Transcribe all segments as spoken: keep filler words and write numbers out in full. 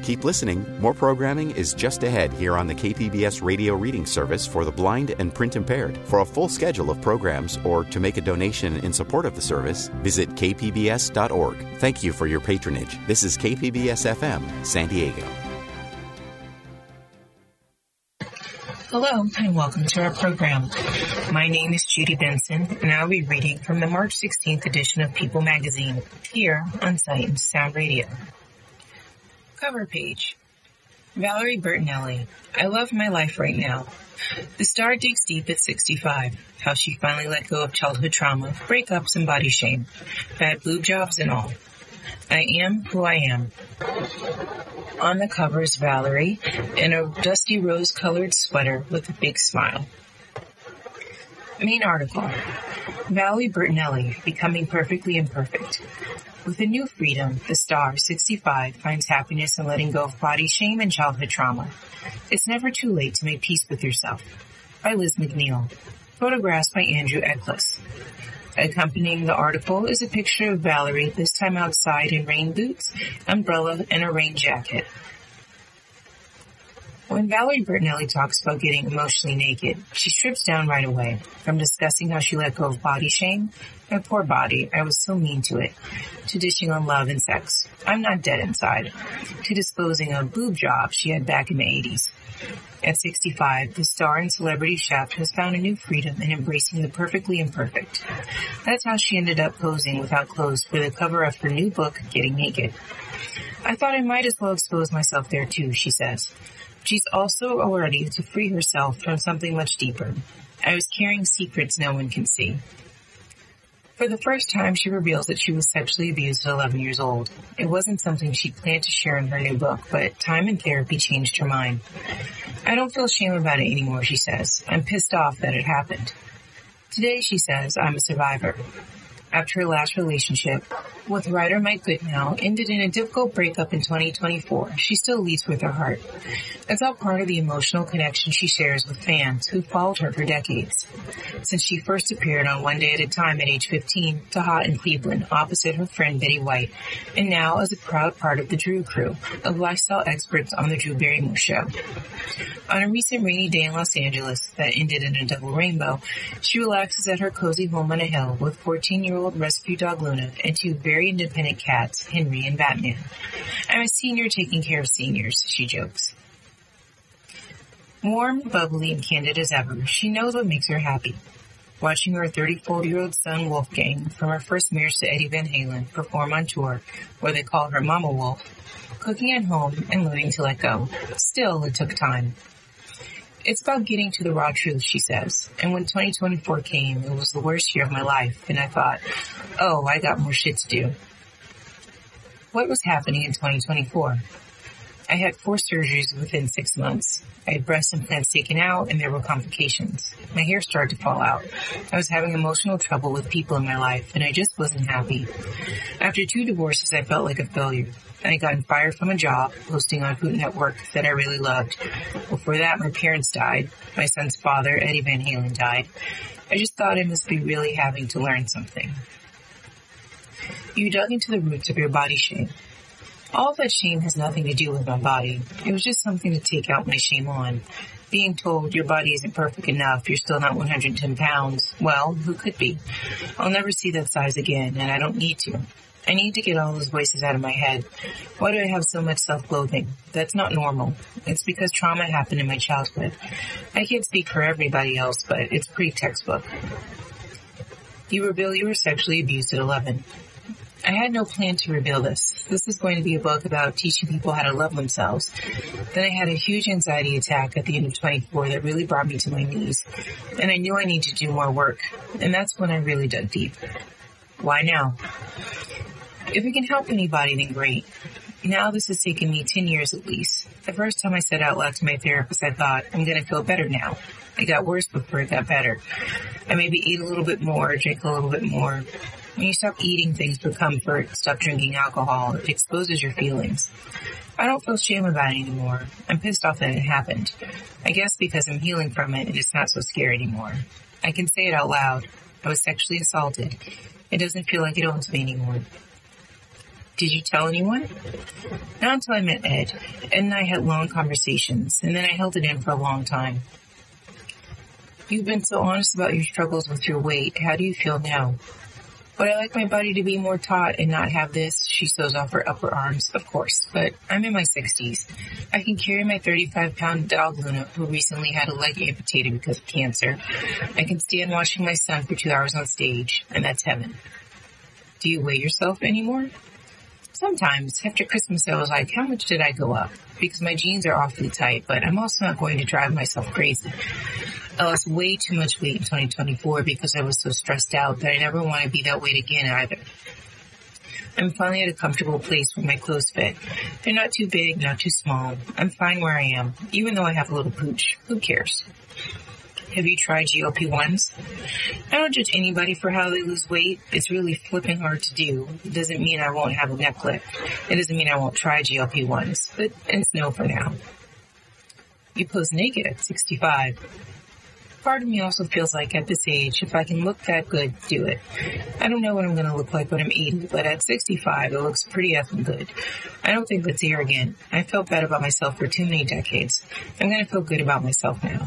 Keep listening. More programming is just ahead here on the K P B S Radio Reading Service for the blind and print impaired. For a full schedule of programs or to make a donation in support of the service, visit k p b s dot org. Thank you for your patronage. This is K P B S F M, San Diego. Hello and welcome to our program. My name is Judy Benson and I'll be reading from the March sixteenth edition of People magazine here on Sight and Sound Radio. Cover page. Valerie Bertinelli. I love my life right now. The star digs deep at sixty-five. How she finally let go of childhood trauma, breakups and body shame. Bad boob jobs and all. I am who I am. On the cover is Valerie in a dusty rose-colored sweater with a big smile. Main article. Valerie Bertinelli, becoming perfectly imperfect. With a new freedom, the star, sixty-five, finds happiness in letting go of body shame and childhood trauma. It's never too late to make peace with yourself. By Liz McNeil. Photographs by Andrew Eckles. Accompanying the article is a picture of Valerie, this time outside in rain boots, umbrella, and a rain jacket. When Valerie Bertinelli talks about getting emotionally naked, she strips down right away, from discussing how she let go of body shame, my poor body, I was so mean to it, to dishing on love and sex, I'm not dead inside, to disclosing a boob job she had back in the eighties. At sixty-five, the star and celebrity chef has found a new freedom in embracing the perfectly imperfect. That's how she ended up posing without clothes for the cover of her new book, Getting Naked. I thought I might as well expose myself there too, she says. She's also ready to free herself from something much deeper. I was carrying secrets no one can see. For the first time, she reveals that she was sexually abused at eleven years old. It wasn't something she planned to share in her new book, but time and therapy changed her mind. I don't feel shame about it anymore, she says. I'm pissed off that it happened. Today, she says, I'm a survivor. After her last relationship with writer Mike Goodnow ended in a difficult breakup in twenty twenty-four, she still leads with her heart. It's all part of the emotional connection she shares with fans who followed her for decades. Since she first appeared on One Day at a Time at age fifteen to Hot in Cleveland opposite her friend Betty White, and now as a proud part of the Drew crew of lifestyle experts on the Drew Barrymore Show. On a recent rainy day in Los Angeles that ended in a double rainbow, she relaxes at her cozy home on a hill with fourteen-year-old rescue dog Luna and two very independent cats, Henry and Batman. I'm a senior taking care of seniors, she jokes. Warm, bubbly, and candid as ever, she knows what makes her happy. Watching her thirty-four-year-old son Wolfgang, from her first marriage to Eddie Van Halen, perform on tour, where they call her Mama Wolf, cooking at home and learning to let go. Still, it took time. It's about getting to the raw truth, she says. And when twenty twenty-four came, it was the worst year of my life, and I thought, oh, I got more shit to do. What was happening in twenty twenty-four? I had four surgeries within six months. I had breast implants taken out, and there were complications. My hair started to fall out. I was having emotional trouble with people in my life, and I just wasn't happy. After two divorces, I felt like a failure. I had gotten fired from a job, hosting on Food Network, that I really loved. Before that, my parents died. My son's father, Eddie Van Halen, died. I just thought I must be really having to learn something. You dug into the roots of your body shame. All of that shame has nothing to do with my body. It was just something to take out my shame on. Being told your body isn't perfect enough, you're still not one hundred ten pounds. Well, who could be? I'll never see that size again, and I don't need to. I need to get all those voices out of my head. Why do I have so much self-loathing? That's not normal. It's because trauma happened in my childhood. I can't speak for everybody else, but it's pretty textbook. You reveal you were sexually abused at eleven. I had no plan to reveal this. This is going to be a book about teaching people how to love themselves. Then I had a huge anxiety attack at the end of twenty-four that really brought me to my knees. And I knew I needed to do more work. And that's when I really dug deep. Why now? If it can help anybody, then great. Now this has taken me ten years at least. The first time I said out loud to my therapist, I thought, I'm going to feel better now. It got worse before it got better. I maybe eat a little bit more, drink a little bit more. When you stop eating things for comfort, stop drinking alcohol, it exposes your feelings. I don't feel shame about it anymore. I'm pissed off that it happened. I guess because I'm healing from it, it's not so scary anymore. I can say it out loud. I was sexually assaulted. It doesn't feel like it owns me anymore. Did you tell anyone? Not until I met Ed. Ed and I had long conversations, and then I held it in for a long time. You've been so honest about your struggles with your weight. How do you feel now? Would I like my body to be more taut and not have this? She shows off her upper arms, of course, but I'm in my sixties. I can carry my thirty-five pound dog Luna, who recently had a leg amputated because of cancer. I can stand watching my son for two hours on stage, and that's heaven. Do you weigh yourself anymore? Sometimes. After Christmas, I was like, how much did I go up? Because my jeans are awfully tight, but I'm also not going to drive myself crazy. I lost way too much weight in twenty twenty-four because I was so stressed out that I never want to be that weight again either. I'm finally at a comfortable place where my clothes fit. They're not too big, not too small. I'm fine where I am, even though I have a little pooch. Who cares? Have you tried G L P ones? I don't judge anybody for how they lose weight. It's really flipping hard to do. It doesn't mean I won't have a neck lift. It doesn't mean I won't try G L P ones, but it's no for now. You pose naked at sixty-five. Part of me also feels like at this age, if I can look that good, do it. I don't know what I'm going to look like when I'm eighty, but at sixty-five, it looks pretty effing good. I don't think that's arrogant. I felt bad about myself for too many decades. I'm going to feel good about myself now.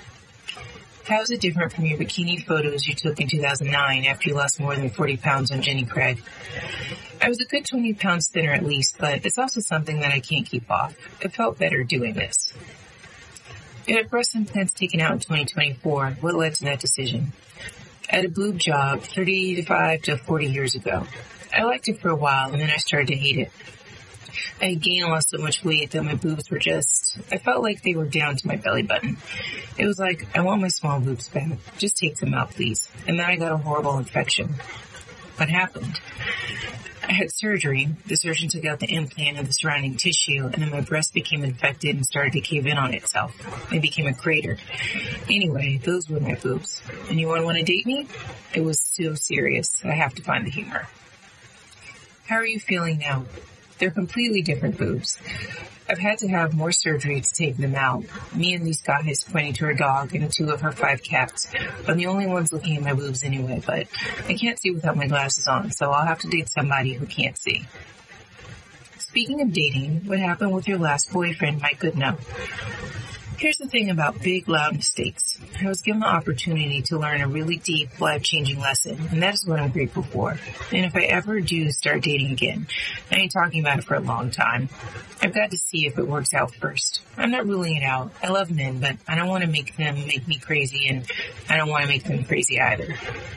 How is it different from your bikini photos you took in two thousand nine after you lost more than forty pounds on Jenny Craig? I was a good twenty pounds thinner at least, but it's also something that I can't keep off. It felt better doing this. You had breast implants taken out in twenty twenty-four. What led to that decision? I had a boob job thirty-five to forty years ago. I liked it for a while, and then I started to hate it. I had gained and lost so much weight that my boobs were just, I felt like they were down to my belly button. It was like, I want my small boobs back. Just take them out, please. And then I got a horrible infection. What happened? I had surgery. The surgeon took out the implant and the surrounding tissue, and then my breast became infected and started to cave in on itself. It became a crater. Anyway, those were my boobs. Anyone want to date me? It was so serious. I have to find the humor. How are you feeling now? They're completely different boobs. I've had to have more surgery to take them out. Me and these guys, pointing to her dog and two of her five cats, are the only ones looking at my boobs anyway, but I can't see without my glasses on, so I'll have to date somebody who can't see. Speaking of dating, what happened with your last boyfriend, Mike Goodnow? Here's the thing about big, loud mistakes. I was given the opportunity to learn a really deep, life-changing lesson, and that is what I'm grateful for. And if I ever do start dating again, I ain't talking about it for a long time. I've got to see if it works out first. I'm not ruling it out. I love men, but I don't want to make them make me crazy, and I don't want to make them crazy either.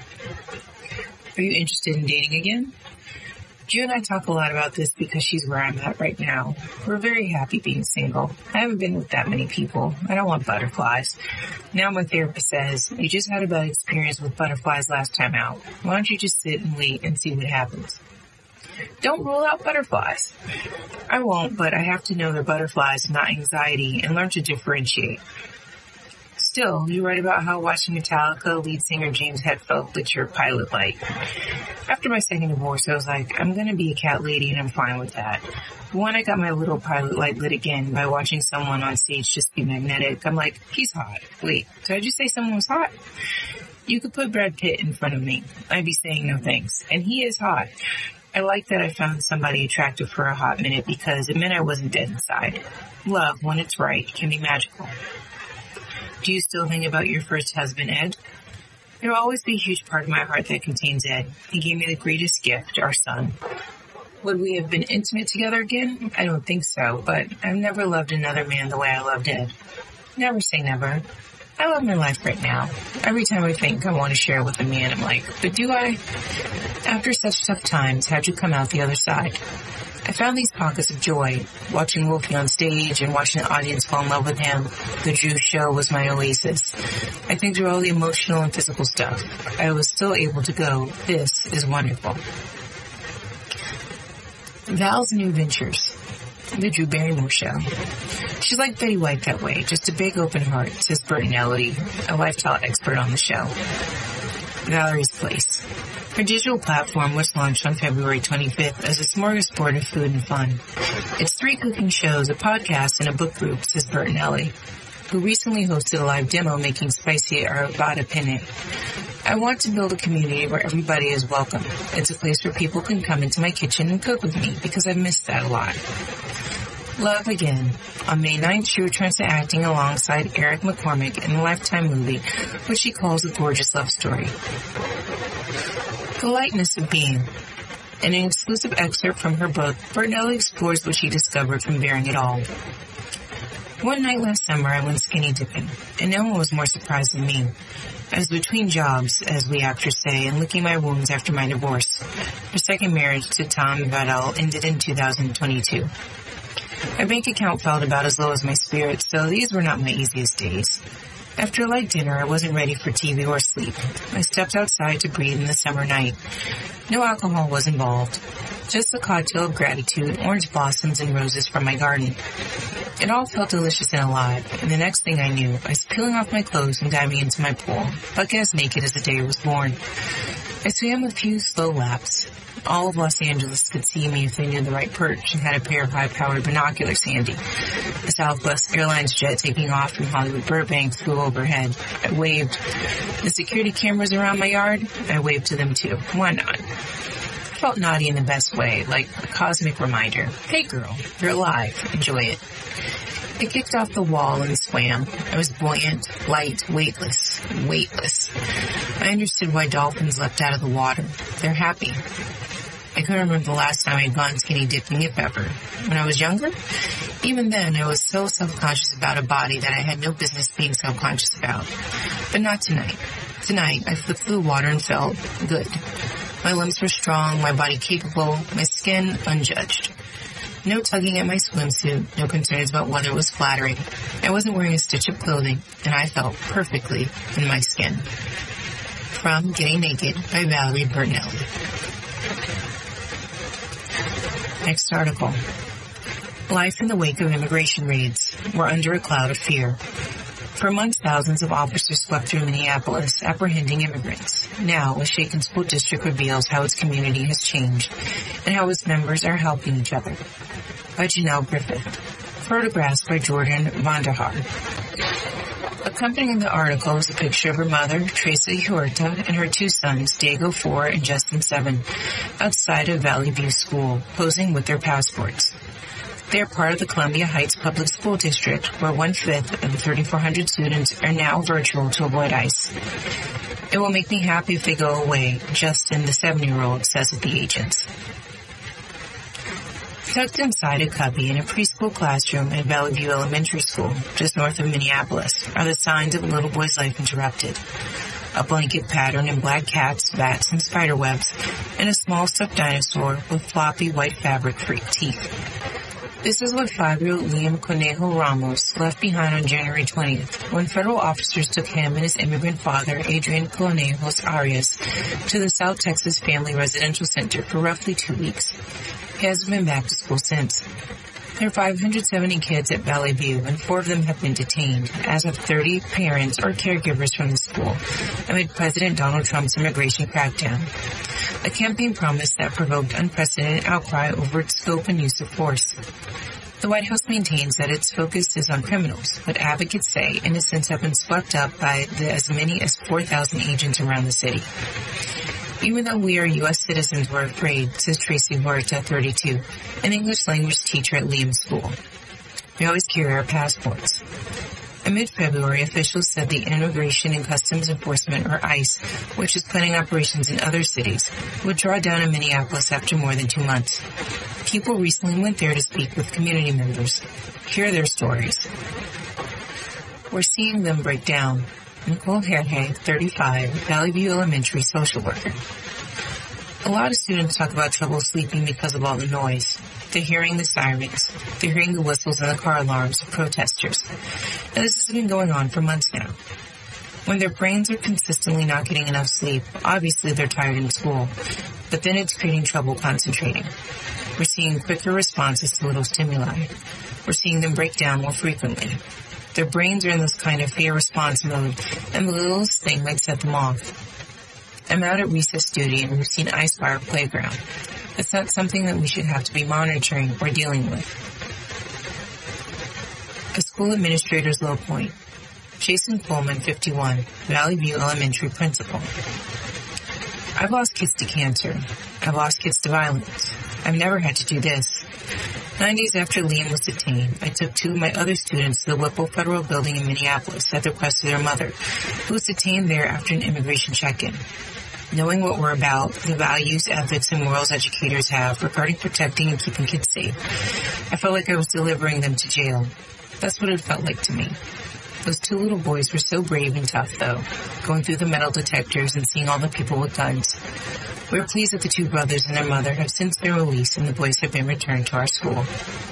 Are you interested in dating again? Ju and I talk a lot about this because she's where I'm at right now. We're very happy being single. I haven't been with that many people. I don't want butterflies. Now my therapist says, you just had a bad experience with butterflies last time out. Why don't you just sit and wait and see what happens? Don't rule out butterflies. I won't, but I have to know they're butterflies, not anxiety, and learn to differentiate. Still, you write about how watching Metallica lead singer James Hetfield lit your pilot light. After my second divorce, I was like, I'm going to be a cat lady and I'm fine with that. But when I got my little pilot light lit again by watching someone on stage just be magnetic, I'm like, he's hot. Wait, did I just say someone was hot? You could put Brad Pitt in front of me. I'd be saying no thanks. And he is hot. I like that I found somebody attractive for a hot minute because it meant I wasn't dead inside. Love, when it's right, can be magical. Do you still think about your first husband, Ed? There will always be a huge part of my heart that contains Ed. He gave me the greatest gift, our son. Would we have been intimate together again? I don't think so, but I've never loved another man the way I loved Ed. Never say never. I love my life right now. Every time I think I want to share with a man, I'm like, but do I? After such tough times, how'd you come out the other side? I found these pockets of joy, watching Wolfie on stage and watching the audience fall in love with him. The Drew show was my oasis. I think through all the emotional and physical stuff, I was still able to go, this is wonderful. Val's New Ventures. The Drew Barrymore Show. She's like Betty White that way, just a big open heart, says Bertinelli, a lifestyle expert on the show. Valerie's Place. Her digital platform was launched on February twenty-fifth as a smorgasbord of food and fun. It's three cooking shows, a podcast, and a book group, says Bertinelli, who recently hosted a live demo making spicy arrabbiata penne. I want to build a community where everybody is welcome. It's a place where people can come into my kitchen and cook with me because I've missed that a lot. Love Again. On May ninth, she returns to acting alongside Eric McCormick in the Lifetime movie, which she calls a gorgeous love story. The Lightness of Being. In an exclusive excerpt from her book, Bertinelli explores what she discovered from bearing it all. One night last summer, I went skinny dipping, and no one was more surprised than me. I was between jobs, as we actors say, and licking my wounds after my divorce. Her second marriage to Tom Vadel ended in two thousand twenty-two. My bank account felt about as low as my spirit, so these were not my easiest days. After a light dinner, I wasn't ready for T V or sleep. I stepped outside to breathe in the summer night. No alcohol was involved. Just a cocktail of gratitude, orange blossoms, and roses from my garden. It all felt delicious and alive, and the next thing I knew, I was peeling off my clothes and diving into my pool, buck as naked as the day I was born. I swam a few slow laps. All of Los Angeles could see me if they knew the right perch and had a pair of high-powered binoculars handy. The Southwest Airlines jet taking off from Hollywood Burbank flew overhead. I waved. The security cameras around my yard, I waved to them too. Why not? I felt naughty in the best way, like a cosmic reminder. Hey girl, you're alive. Enjoy it. I kicked off the wall and swam. I was buoyant, light, weightless, weightless. I understood why dolphins leapt out of the water. They're happy. I couldn't remember the last time I had gone skinny dipping, if ever. When I was younger, even then I was so self-conscious about a body that I had no business being self-conscious about. But not tonight. Tonight, I flipped through the water and felt good. My limbs were strong, my body capable, my skin unjudged. No tugging at my swimsuit, no concerns about whether it was flattering. I wasn't wearing a stitch of clothing, and I felt perfectly in my skin. From Getting Naked by Valerie Bertinelli. Next article. Life in the wake of immigration raids. We're under a cloud of fear. For months, thousands of officers swept through Minneapolis, apprehending immigrants. Now, a Shaken School District reveals how its community has changed and how its members are helping each other. By Janelle Griffith. Photographs by Jordan Vanderhaar. Accompanying the article is a picture of her mother, Teresa Huerta, and her two sons, Diego, four, and Justin, seven, outside of Valley View School, posing with their passports. They are part of the Columbia Heights Public School District, where one-fifth of the thirty-four hundred students are now virtual to avoid ICE. It will make me happy if they go away, Justin, the seven-year-old, says of the agents. Tucked inside a cubby in a preschool classroom at Valley View Elementary School, just north of Minneapolis, are the signs of a little boy's life interrupted. A blanket pattern in black cats, bats, and spider webs, and a small stuffed dinosaur with floppy white fabric for teeth. This is what five-year-old Liam Conejo Ramos left behind on January twentieth, when federal officers took him and his immigrant father, Adrian Conejos Arias, to the South Texas Family Residential Center for roughly two weeks. He hasn't been back to school since. There are five hundred seventy kids at Valley View, and four of them have been detained, as have thirty parents or caregivers from the school, amid President Donald Trump's immigration crackdown. A campaign promise that provoked unprecedented outcry over its scope and use of force. The White House maintains that its focus is on criminals, but advocates say innocents have been swept up by the as many as four thousand agents around the city. Even though we are U S citizens, we're afraid, says Tracy Huerta, thirty-two, an English language teacher at Liam School. We always carry our passports. In mid-February, officials said the Immigration and Customs Enforcement, or ICE, which is planning operations in other cities, would draw down in Minneapolis after more than two months. People recently went there to speak with community members. Here are their stories. We're seeing them break down. Nicole Herhe, thirty-five, Valley View Elementary social worker. A lot of students talk about trouble sleeping because of all the noise. They're hearing the sirens. They're hearing the whistles and the car alarms of protesters. And this has been going on for months now. When their brains are consistently not getting enough sleep, obviously they're tired in school. But then it's creating trouble concentrating. We're seeing quicker responses to little stimuli. We're seeing them break down more frequently. Their brains are in this kind of fear response mode, and the littlest thing might set them off. I'm out at recess duty and we've seen ice by our playground. It's not something that we should have to be monitoring or dealing with. A school administrator's low point. Jason Coleman, fifty-one, Valley View Elementary Principal. I've lost kids to cancer. I've lost kids to violence. I've never had to do this. Nine days after Liam was detained, I took two of my other students to the Whipple Federal Building in Minneapolis at the request of their mother, who was detained there after an immigration check-in. Knowing what we're about, the values, ethics, and morals educators have regarding protecting and keeping kids safe, I felt like I was delivering them to jail. That's what it felt like to me. Those two little boys were so brave and tough, though, going through the metal detectors and seeing all the people with guns. We are pleased that the two brothers and their mother have since been released and the boys have been returned to our school.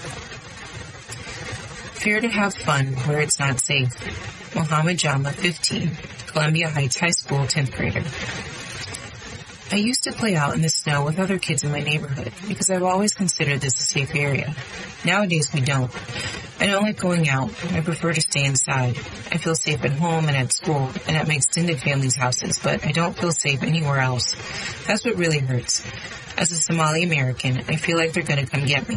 Fear to have fun where it's not safe. Mohammed Jama, fifteen, Columbia Heights High School, tenth grader. I used to play out in the snow with other kids in my neighborhood because I've always considered this a safe area. Nowadays we don't. I don't like going out. I prefer to stay inside. I feel safe at home and at school and at my extended family's houses, but I don't feel safe anywhere else. That's what really hurts. As a Somali American, I feel like they're going to come get me.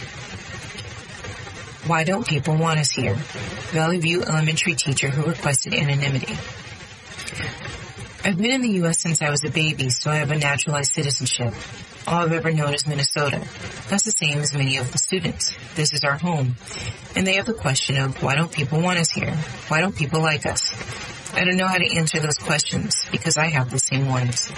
Why don't people want us here? Valley View elementary teacher who requested anonymity. I've been in the U S since I was a baby, so I have a naturalized citizenship. All I've ever known is Minnesota. That's the same as many of the students. This is our home. And they have the question of, why don't people want us here? Why don't people like us? I don't know how to answer those questions because I have the same ones.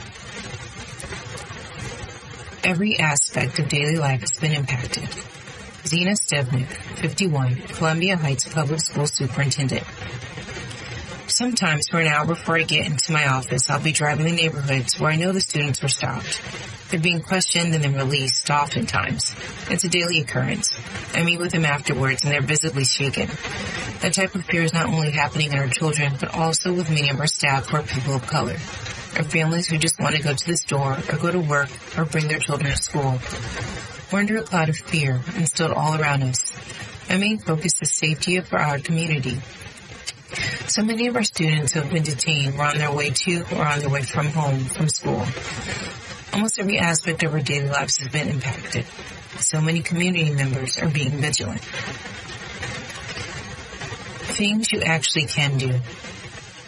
Every aspect of daily life has been impacted. Zena Stevnik, fifty-one, Columbia Heights Public School Superintendent. Sometimes for an hour before I get into my office, I'll be driving the neighborhoods where I know the students were stopped. They're being questioned and then released oftentimes. It's a daily occurrence. I meet with them afterwards and they're visibly shaken. That type of fear is not only happening in our children, but also with many of our staff who are people of color. Our families who just want to go to the store or go to work or bring their children to school. We're under a cloud of fear instilled all around us. Our main focus is safety of our community. So many of our students who have been detained were on their way to or on their way from home, from school. Almost every aspect of our daily lives has been impacted. So many community members are being vigilant. Things you actually can do.